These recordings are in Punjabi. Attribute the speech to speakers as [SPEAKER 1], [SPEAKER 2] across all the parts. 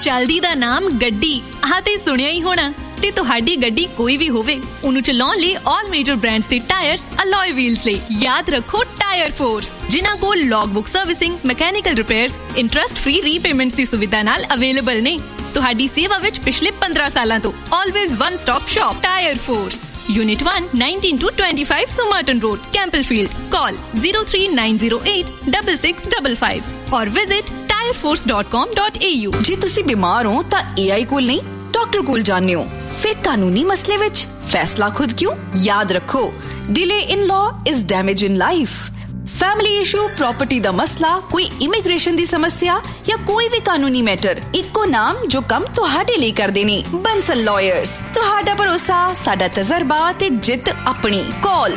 [SPEAKER 1] ਚੱਲਦੀ ਦਾ ਨਾਮ ਗੱਡੀ ਆਹ ਤੇ ਸੁਣਿਆ ਹੀ ਹੋਣਾ ਤੇ ਤੁਹਾਡੀ ਗੱਡੀ ਕੋਈ ਵੀ ਹੋਵੇ ਉਹਨੂੰ ਚਲਾਉਣ ਲਈ ਆਲ ਮੇਜਰ ਬ੍ਰਾਂਡਸ ਦੇ ਟਾਇਰਸ ਅਲੋਏ ਵੀਲਸ ਲਈ ਯਾਦ ਰੱਖੋ ਟਾਇਰ ਫੋਰਸ ਜਿਨ੍ਹਾਂ ਕੋਲ ਲੌਗਬੁੱਕ servicing mechanical repairs interest free repayments ਦੀ ਸੁਵਿਧਾ ਨਾਲ ਅਵੇਲੇਬਲ ਨੇ ਤੁਹਾਡੀ ਸੇਵਾ ਵਿੱਚ ਪਿਛਲੇ 15 ਸਾਲਾਂ ਤੋਂ always one stop shop tyre force Unit 1, 19 to 25 Somerton Road, Campbellfield. Call 03908 6655 or visit tireforce.com.au.
[SPEAKER 2] ਜੇ ਤੁਸੀਂ ਬਿਮਾਰ ਹੋ ਤਾਂ AI ਕੋਲ ਨਹੀਂ ਡਾਕਟਰ ਕੋਲ ਜਾਣੇ ਹੋ ਫਿਰ ਕਾਨੂੰਨੀ ਮਸਲੇ ਵਿੱਚ ਫੈਸਲਾ ਖੁਦ ਕਿਉਂ ਯਾਦ ਰੱਖੋ delay in law is damage in life. Family issue property दा मसला कोई इमिग्रेशन दी समस्या या कोई भी कानूनी मैटर इक्को नाम जो कम तुहाडे लिए कर देने बंसल लॉयर्स तुहाडा भरोसा साडा तजर्बा ते जित अपनी कॉल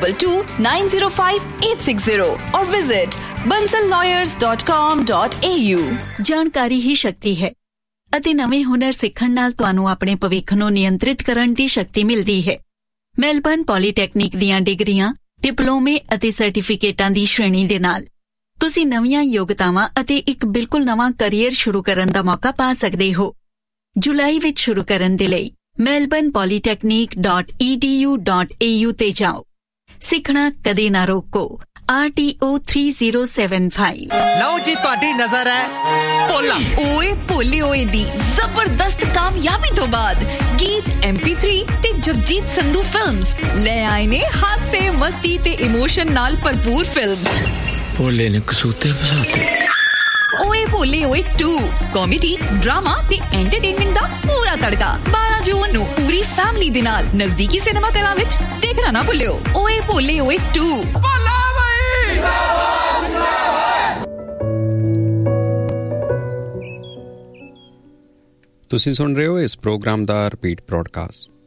[SPEAKER 2] 422905 और विजिट bansallawyers.com.au।
[SPEAKER 3] ਜਾਣਕਾਰੀ ਹੀ ਸ਼ਕਤੀ ਹੈ ਅਤੇ ਨਵੇਂ ਹੁਨਰ ਸਿੱਖਣ ਨਾਲ ਤੁਹਾਨੂੰ ਆਪਣੇ ਭਵਿੱਖ ਨੂੰ ਨਿਯੰਤਰਿਤ ਕਰਨ ਦੀ ਸ਼ਕਤੀ ਮਿਲਦੀ ਹੈ। ਮੈਲਬਰਨ ਪੋਲੀਟੈਕਨਿਕ ਦੀਆਂ ਡਿਗਰੀਆਂ ਡਿਪਲੋਮੇ ਅਤੇ ਸਰਟੀਫਿਕੇਟਾਂ ਦੀ ਸ਼੍ਰੇਣੀ ਦੇ ਨਾਲ ਤੁਸੀਂ ਨਵੀਆਂ ਯੋਗਤਾਵਾਂ ਅਤੇ ਇੱਕ ਬਿਲਕੁਲ ਨਵਾਂ ਕੈਰੀਅਰ ਸ਼ੁਰੂ ਕਰਨ ਦਾ ਮੌਕਾ ਪਾ ਸਕਦੇ ਹੋ। ਜੁਲਾਈ ਵਿੱਚ ਸ਼ੁਰੂ ਕਰਨ ਦੇ ਲਈ melbournepolytechnic.edu.au ਤੇ ਜਾਓ। ਸਿੱਖਣਾ ਕਦੇ ਨਾ ਰੋਕੋ। RTO 3075।
[SPEAKER 4] ਲਓ ਜੀ ਤੁਹਾਡੀ ਨਜ਼ਰ ਹੈ ਭੋਲਾ
[SPEAKER 2] ਓਏ ਭੋਲੇ ਓਏ ਦੀ ਜ਼ਬਰਦਸਤ ਕਾਮਯਾਬੀ ਤੋਂ ਬਾਅਦ ਗੀਤ MP3 ਤੇ ਜਗਜੀਤ ਸੰਧੂ ਫਿਲਮਸ ਲੈ ਆਏ ਨੇ ਹਾਸੇ ਮਸਤੀ ਤੇ ਇਮੋਸ਼ਨ ਨਾਲ ਭਰਪੂਰ ਫਿਲਮ
[SPEAKER 4] ਭੋਲੇ ਨੇ ਕਸੂਤੇ ਫਸਾਤੇ।
[SPEAKER 2] ਓਏ ਭੋਲੇ ਓਏ 2 ਕਾਮੇਡੀ ਡਰਾਮਾ ਤੇ ਐਂਟਰਟੇਨਮੈਂਟ ਦਾ ਪੂਰਾ ਤੜਕਾ 12 ਜੂਨ ਨੂੰ ਪੂਰੀ ਫੈਮਿਲੀ ਦੇ ਨਾਲ ਨਜ਼ਦੀਕੀ ਸਿਨੇਮਾ ਘਰਾਂ ਵਿੱਚ ਦੇਖਣਾ ਨਾ ਭੁੱਲਿਓ। ਓਏ ਭੋਲੇ ਓਏ 2 ਭੋਲਾ ਬਾਈ
[SPEAKER 5] ਤੁਸੀਂ ਸੁਣ ਰਹੇ ਹੋ ਇਸ ਪ੍ਰੋਗਰਾਮ ਦਾ ਰਿਪੀਟ ਬ੍ਰੌਡਕਾਸਟ।